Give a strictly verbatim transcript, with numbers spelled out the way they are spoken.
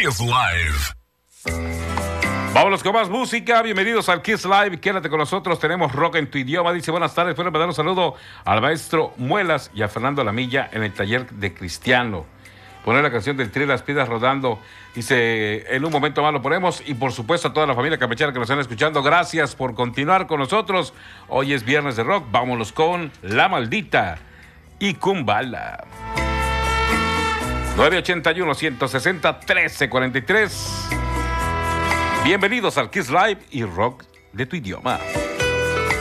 Kiss Live. Vámonos con más música. Bienvenidos al Kiss Live. Quédate con nosotros. Tenemos rock en tu idioma. Dice buenas tardes. Quiero mandar un saludo al maestro Muelas y a Fernando Lamilla en el taller de Cristiano. Poner la canción del Tri Las Piedras rodando. Dice, en un momento más lo ponemos. Y por supuesto a toda la familia campechana que nos están escuchando. Gracias por continuar con nosotros. Hoy es viernes de rock. Vámonos con La Maldita y Kumbala. nueve ochenta y uno, ciento sesenta, trece cuarenta y tres. Bienvenidos al Kiss Live y rock de tu idioma.